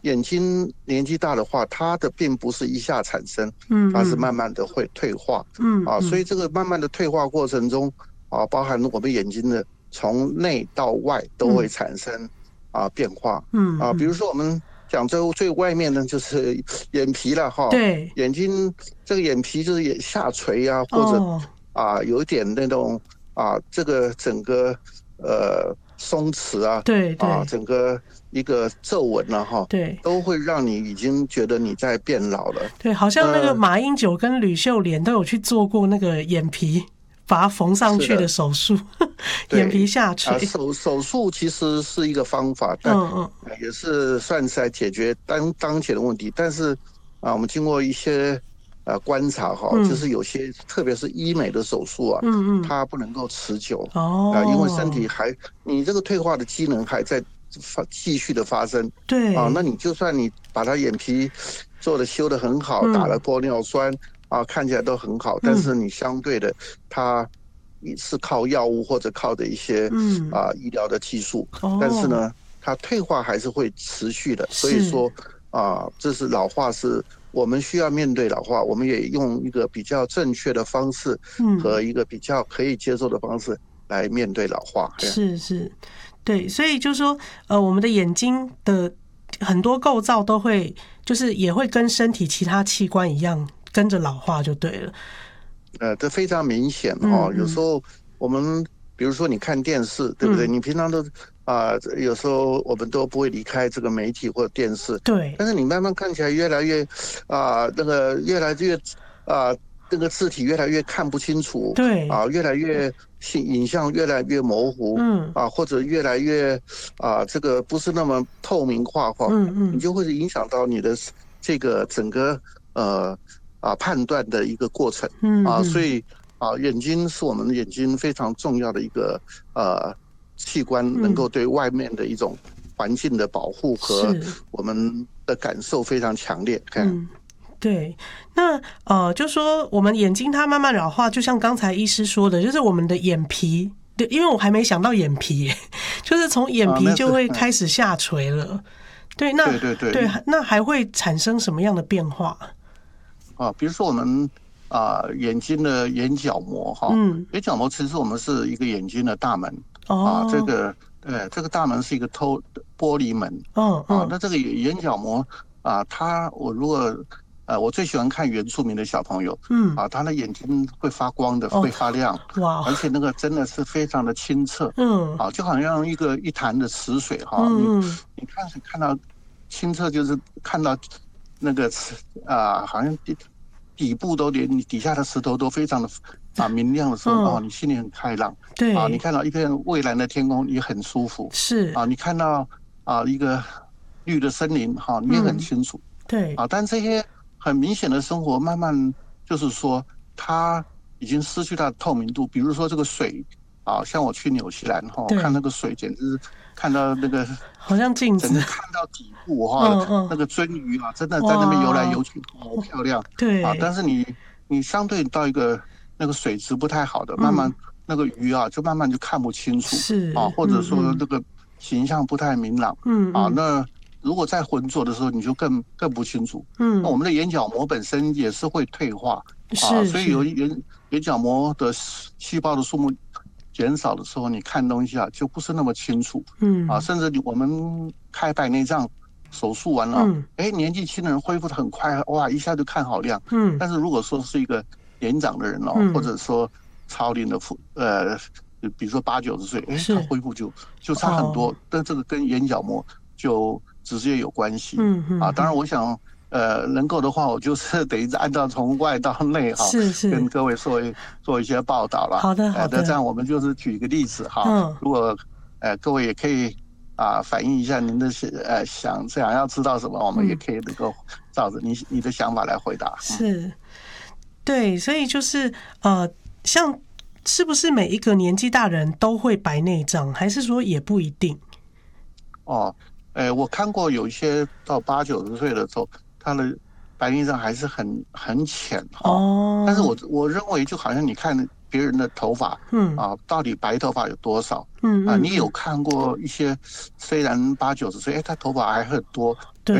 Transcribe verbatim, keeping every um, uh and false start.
眼睛年纪大的话，它的并不是一下产生， 嗯， 它是慢慢的会退化， 嗯啊，所以这个慢慢的退化过程中，啊，包含我们眼睛的从内到外都会产生啊变化， 嗯啊，比如说我们讲最最外面呢就是眼皮了哈， 对， 眼睛这个眼皮就是眼下垂啊，或者哦， 啊有一点那种啊这个整个呃松弛啊，啊对对整个一个皱纹了哈。 对都会让你已经觉得你在变老了。 对，好像那个呃， 马英九跟吕秀莲都有去做过那个眼皮把它缝上去的是的， 手术，眼皮对啊， 下垂。 手手术其实是一个方法，但嗯嗯呃也是算是在解决当当前的问题。但是啊，我们经过一些呃观察哈，就嗯是有些特别是医美的手术啊， 嗯嗯， 它不能够持久啊，因为身哦， 体还你这个退化的机能还在发继续的发生啊。那对， 你就算你把它眼皮做的修的很好，打了嗯玻尿酸啊，看起来都很好，但嗯是你相对的它是靠药物或者靠的一些嗯， 啊医疗的技术，但是哦， 呢，它退化还是会持续的。所以是， 说啊，这是老化是。我们需要面对老化，我们也用一个比较正确的方式嗯， 和一个比较可以接受的方式来面对老化。 是是，对，所以就是说，呃，我们的眼睛的很多构造都会，就是也会跟身体其他器官一样，跟着老化就对了。 呃，这非常明显哈、哦。有时嗯嗯， 候我们，比如说你看电视，对不对？ 嗯， 你平常都啊、呃有时候我们都不会离开这个媒体或者电视， 对但是你慢慢看起来越来越啊、那个越来越啊、那个字体越来越看不清楚对， 啊、越来越信影像越来越模糊嗯啊、或者越来越啊、这个不是那么透明化哈、 嗯嗯你就会影响到你的这个整个呃啊、判断的一个过程。啊，所嗯嗯以啊，眼睛是我们眼睛非常重要的一个呃器官，能嗯， 够对外面的一种环境的保护和是， 我们的感受非常强烈。看， 嗯。对，那呃，就说我们眼睛它慢慢老化，就像刚才医师说的，就是我们的眼皮，对，因为我还没想到眼皮耶，就是从眼啊， 皮就那是嗯， 会开始下垂了。对，那对对对， 对，那还会产生什么样的变化？ 啊，比如说我们啊眼睛的眼角膜哈， 嗯， 眼角膜其实我们是一个眼睛的大门啊，这哦， 个呃这个大门是一个透玻璃门啊， 嗯嗯那这个眼角膜啊，它我如果呃我最喜欢看原住民的小朋友嗯， 啊，他的眼睛会发光的， 哦， 会发亮， 哇， 而且那个真的是非常的清澈嗯啊，就好像一个一潭的池水哈，你嗯嗯， 你看是看到清澈，就是看到那个池啊，好像底底部都连你底下的石头都非常的啊明亮的时候，哦， 嗯， 你心里很开朗啊，你对， 看到一片蔚蓝的天空，也很舒服是， 啊，你看到啊一个绿的森林哈，你也很嗯， 清楚对， 啊，但这些很明显的生活，慢慢就是说，它已经失去它的透明度。比如说这个水啊，像我去纽西兰哈，看对， 那个水简直是看到那个好像镜子， 整个看到底部哈， 嗯嗯， 那个鳟鱼啊，真的在那边游来哇， 游去，好漂亮啊！ 对， 但是你你相对到一个那个水质不太好的，慢慢嗯， 那个鱼啊，就慢慢就看不清楚啊， 是， 或者嗯嗯说这个形象不太明朗啊。 嗯嗯那如果在浑浊的时候，你就更更不清楚。那我嗯， 们的眼角膜本身也是会退化啊，所以有是是， 眼眼角膜的细胞的数目减少的时候，你看东西啊就不是那么清楚啊， 嗯甚至我们开白内障手术完了， 嗯哎，年纪轻的人恢复的很快，哇，一下就看好亮。 嗯但是如果说是一个年长的人哦，或嗯， 者说超龄的妇呃，比如说八九十岁，哎，他是， 恢复就就差很哦， 多，但这个跟眼角膜就直接有关系嗯啊。当然， 嗯嗯， 我想。呃，能够的话，我就是等于是按照从外到内哈， 是是， 跟各位做一做一些报道了。 好的呃，那这好的， 样我们就是举一个例子哈。 嗯如果呃各位也可以啊、反映一下您的呃想想要知道什么，我们也嗯， 可以能够照着你你的想法来回答。嗯， 是，对，所以就是呃，像是不是每一个年纪大人都会白内障，还是说也不一定？ 哦，呃，我看过有一些到八九十岁的时候，他的白内障还是很很浅哈、哦。但是哦， 我我认为，就好像你看别人的头发嗯啊，到底白头发有多少嗯啊？你有嗯嗯， 看过一些虽然八九十岁，哎，他头发还很多， 对，